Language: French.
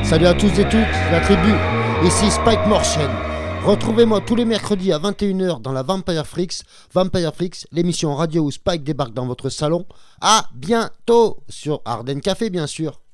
Salut à tous et toutes, la tribu, ici Spike Morchen. Retrouvez-moi tous les mercredis à 21h dans la Vampire Freaks, l'émission radio où Spike débarque dans votre salon. À bientôt sur Arden Café bien sûr.